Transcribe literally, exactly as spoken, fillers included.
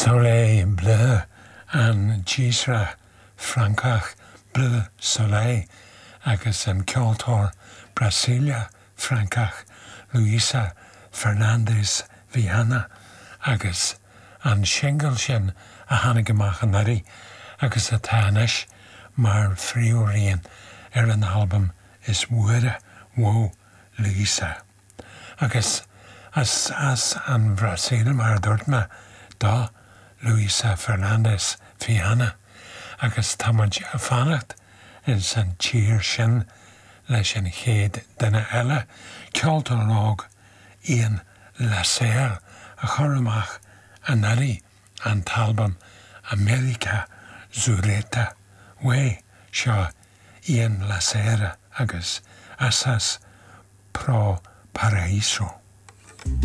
Soleil bleu an Gisra Francach bleu soleil agus an ceoltóir Brasilia Francach Luisa Fernandes Viana agus an single sin a tháinig amach an airí agus atá anois mar phríomhraíonn ar an albumm is muire Whoa Luisa. Agus as, as an Brasil mar dúirt me dá Luisa Fernandes Viana agus táid a fannacht in san tír sin leis an chéad duine eile ceoltóireág Ian Lascelles a chur amach an airí an talbum America Zureta Way seo Ian Lascelles agus Asas Pro Paraíso.